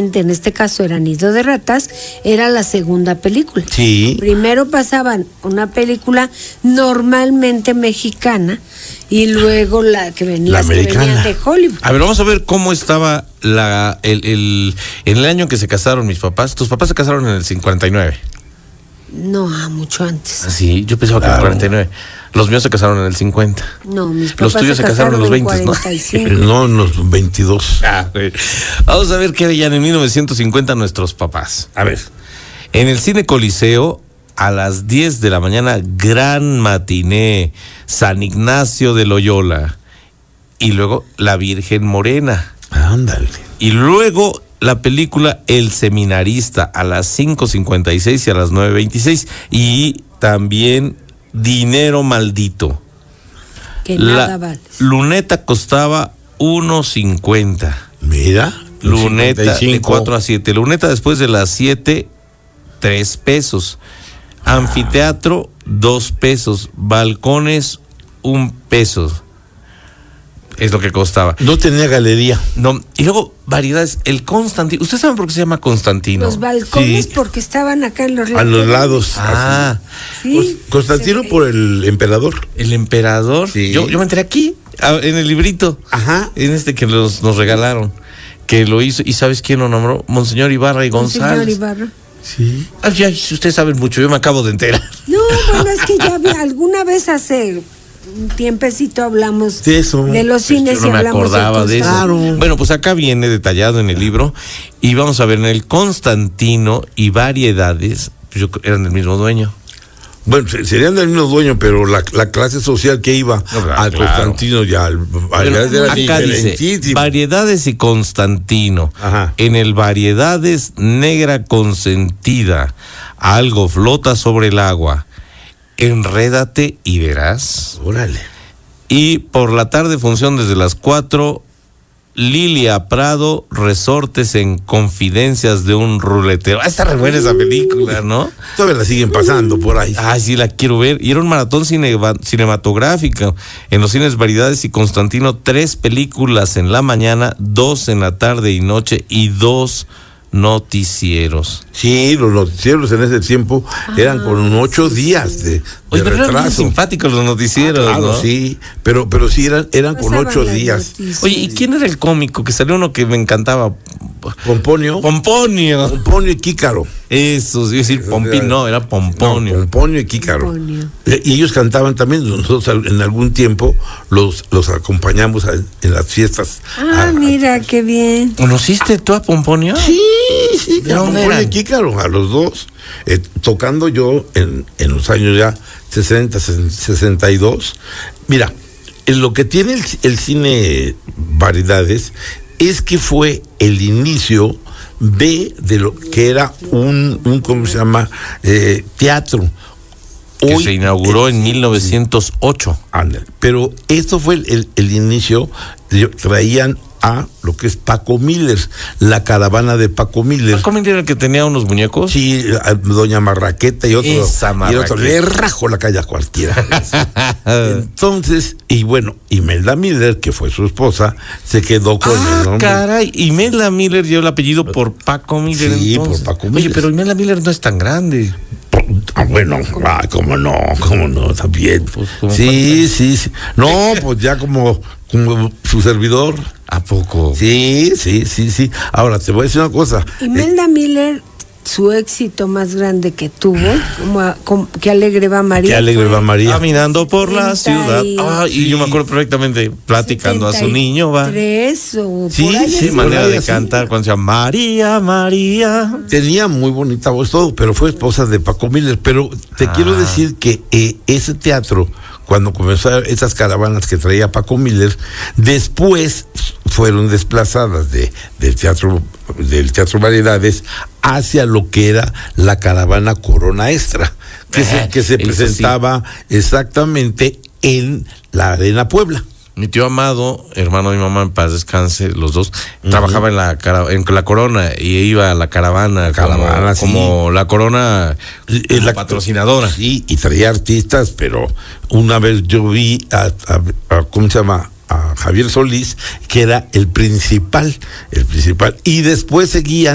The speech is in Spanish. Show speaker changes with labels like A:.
A: normalmente, en este caso era Nido de Ratas, era la segunda película.
B: Sí.
A: Primero pasaban una película normalmente mexicana y luego la que venía
B: La americana.
A: de Hollywood.
C: A ver, vamos a ver cómo estaba en el año en que se casaron mis papás. Tus papás se casaron en el 59.
A: No, mucho antes.
C: Sí, yo pensaba que en el 49. Los míos se casaron en el 50.
A: No, mis papás
C: Los tuyos se casaron en los 20, ¿no?
A: 45.
B: No, en los 22.
C: Vamos a ver qué veían en 1950 nuestros papás. A ver, en el Cine Coliseo, a las 10 de la mañana, Gran Matiné, San Ignacio de Loyola. Y luego La Virgen Morena.
B: Ándale.
C: Y luego la película El Seminarista a las 5:56 y a las 9:26. Y también Dinero Maldito.
A: Que nada vale.
C: Luneta costaba 1.50.
B: Mira.
C: Luneta
B: 55.
C: de 4 a 7. Luneta después de las 7, 3 pesos. Anfiteatro, 2 pesos. Balcones, 1 peso. Es lo que costaba.
B: No tenía galería.
C: No, y luego variedades. El Constantino. ¿Ustedes saben por qué se llama Constantino?
A: Los balcones
B: Sí.
A: porque estaban acá en los
B: A los lados.
C: Ah,
A: Sí.
B: Constantino por el emperador.
C: el emperador.
B: Sí.
C: Yo me enteré aquí, en el librito.
B: Ajá.
C: En este que nos regalaron. Que lo hizo. ¿Y sabes quién lo nombró? Monseñor Ibarra y González.
A: Señor Ibarra.
B: Sí.
C: Ah, ya, ustedes saben mucho, yo me acabo de enterar.
A: No, bueno, es que ya alguna vez hace un tiempecito hablamos
B: De eso.
A: de los cines
C: Yo no
A: y
C: me
A: hablamos
C: acordaba de eso.
B: Claro.
C: Bueno, pues acá viene detallado en el libro. Y vamos a ver, en el Constantino y Variedades, pues eran del mismo dueño.
B: Bueno, serían del mismo dueño, pero la clase social que iba al
C: claro.
B: Constantino ya al Variedades era
C: Acá dice
B: diferentísimo.
C: Variedades y Constantino.
B: Ajá.
C: En el Variedades, Negra Consentida, algo flota sobre el agua. Enrédate y verás.
B: Órale.
C: Y por la tarde, función desde las 4, Lilia Prado, Resortes en Confidencias de un Ruletero. Está re buena esa película, ¿no?
B: Todavía la siguen pasando por ahí.
C: Ay, sí, la quiero ver. Y era un maratón cinematográfico. En los cines Variedades y Constantino, 3 películas en la mañana, 2 en la tarde y noche y 2 noticieros.
B: Sí, los noticieros en ese tiempo eran con 8 días de
C: Oye, pero eran bien
B: retraso.
C: simpáticos los noticieros,
B: Claro,
C: ¿no?
B: sí, pero sí eran con
A: Pasaban
B: 8
A: las
B: días.
A: noticias.
C: Oye, ¿y quién era el cómico? Que salió uno que me encantaba.
B: Pomponio y Kícaro.
C: Eso, sí, decir Pompín, no, era Pomponio.
B: No, Pomponio y Kícaro.
A: Pomponio.
B: Y ellos cantaban también, nosotros en algún tiempo los acompañamos en las fiestas.
A: Mira, qué bien.
C: ¿Conociste tú a Pomponio?
B: Sí,
C: ¿De
B: a
C: dónde
B: Pomponio y
C: eran?
B: Kícaro, a los dos, tocando yo en los años ya 60, 62. Mira, en lo que tiene el cine Variedades es que fue el inicio de lo que era un ¿cómo se llama? Teatro.
C: Que se inauguró en 1908.
B: Ándale. Pero esto fue el inicio. Traían a lo que es Paco Miller, la caravana de Paco Miller.
C: ¿Paco Miller era el que tenía unos muñecos?
B: Sí, a Doña Marraqueta y otro.
C: Esa
B: Y el otro
C: Marraqueta.
B: le rajó la calle a cualquiera. Entonces, y bueno, Imelda Miller, que fue su esposa, se quedó con el nombre.
C: Caray, Imelda Miller llevó el apellido por Paco Miller.
B: Sí,
C: entonces.
B: por Paco
C: Oye,
B: Miller.
C: pero Imelda Miller no es tan grande.
B: Bueno, cómo no, también.
C: Pues, ¿cómo
B: Sí. No, pues ya como su servidor.
C: ¿A poco?
B: Sí. Ahora, te voy a decir una cosa.
A: Imelda Miller, su éxito más grande que tuvo, como Qué alegre va María.
B: Qué alegre va María.
C: Caminando por la
A: 70
C: ciudad. Y yo me acuerdo perfectamente platicando a su niño, va.
A: 3 o
B: Sí,
A: por ahí
B: sí,
A: así.
C: Manera de
B: sí.
C: cantar cuando decía María, María.
B: Tenía muy bonita voz todo, pero fue esposa de Paco Miller. Pero te quiero decir que ese teatro, cuando comenzó esas caravanas que traía Paco Miller, después fueron desplazadas del teatro Variedades hacia lo que era la caravana Corona Extra, que se
C: eso
B: presentaba exactamente en la Arena Puebla.
C: Mi tío Amado, hermano de mi mamá, en paz descanse, los dos, trabajaba en la Corona y iba a la caravana, como la Corona, la patrocinadora.
B: Sí, y traía artistas, pero una vez yo vi a ¿cómo se llama? A Javier Solís, que era el principal, y después seguían